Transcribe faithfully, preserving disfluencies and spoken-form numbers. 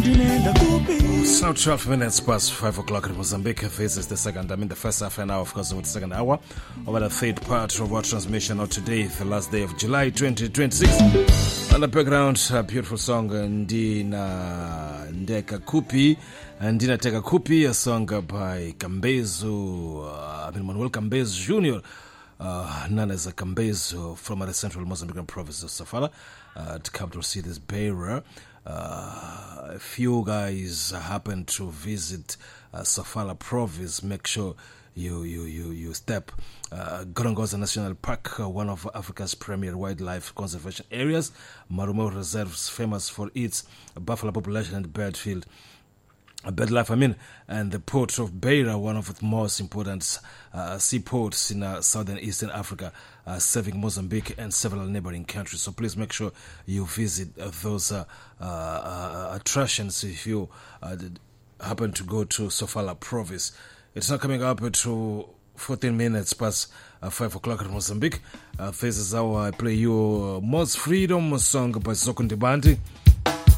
So twelve minutes past five o'clock in Mozambique. This is the second, I mean the first half an hour, of course, with the second hour. Over the third part of our transmission of today, the last day of July twenty twenty-six. On the background, a beautiful song, Ndina Ndeka Kupi, Ndina Teka Kupi, a song by Kambezu, uh, I mean Manuel Kambezu Junior, uh, known as a Kambezu from the central Mozambican province of Sofala, uh, to come to see this bearer. Uh, if you guys happen to visit uh, Sofala province, make sure you you you, you step uh, Gorongosa National Park, uh, one of Africa's premier wildlife conservation areas. Marumo Reserves, famous for its buffalo population and bird field. Bird life, I mean, and the port of Beira, one of the most important uh, seaports in uh, southern eastern Africa, uh, serving Mozambique and several neighboring countries. So please make sure you visit uh, those uh, uh, uh, attractions if you uh, happen to go to Sofala province. It's not coming up to fourteen minutes past uh, five o'clock in Mozambique. Uh, this is how I play you uh, Most Freedom song by Zokundi Bandi.